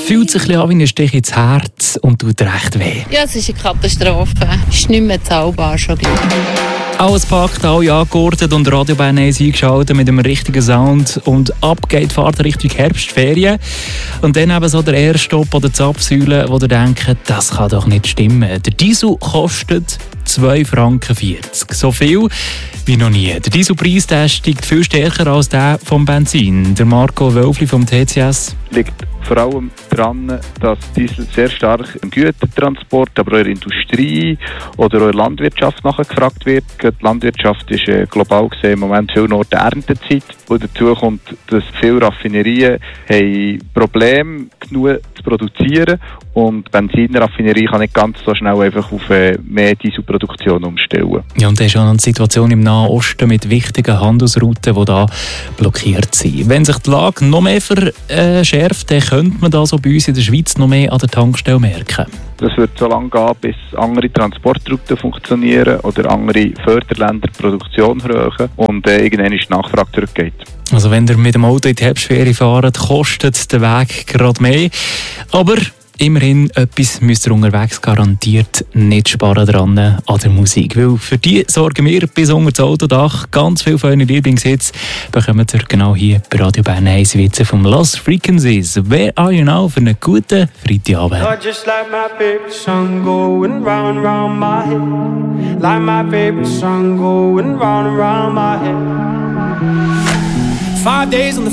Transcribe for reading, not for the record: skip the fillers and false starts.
fühlt sich ein bisschen an wie ein Stich ins Herz und tut recht weh. Ja, es ist eine Katastrophe. Es ist nicht mehr zahlbar schon gleich. Alles packt, alle angeordnet und Radio Bern ist eingeschaltet mit dem richtigen Sound und ab geht die Fahrt Richtung Herbstferien. Und dann eben so der erste Stopp oder die Zapfsäule, wo ihr denkt, das kann doch nicht stimmen. Der Diesel kostet 2,40 Franken. So viel wie noch nie. Der Dieselpreis der steigt viel stärker als der vom Benzin. Der Marco Wölfli vom TCS. Liegt vor allem daran, dass Diesel sehr stark im Gütertransport, aber auch in der Industrie oder auch in der Landwirtschaft nachgefragt wird. Die Landwirtschaft ist global gesehen im Moment viel nach der Erntezeit. Und dazu kommt, dass viele Raffinerien haben Probleme genug zu produzieren und die Benzinraffinerie kann nicht ganz so schnell einfach auf mehr Dieselproduktion umstellen. Ja, und das ist auch noch die Situation im Nahen Osten mit wichtigen Handelsrouten, die da blockiert sind. Wenn sich die Lage noch mehr verschärft, dann könnte man das auch bei uns in der Schweiz noch mehr an der Tankstelle merken. Das wird so lange gehen, bis andere Transportrouten funktionieren oder andere Förderländer die Produktion erhöhen und irgendwann die Nachfrage zurückgeht. Also wenn ihr mit dem Auto in die Herbstferien fahrt, kostet der Weg gerade mehr. Aber immerhin, etwas müsst ihr unterwegs garantiert nicht sparen dran an der Musik. Weil für die sorgen wir bis unter das Autodach. Ganz viele von euren Lieblingshits bekommt ihr genau hier bei Radio Bern 1 Witze vom Lost Frequencies. Where are you now für einen guten Freitagabend? Just like my favorite song going round and round my head. Like my favorite song going round and round my head. 5 days on the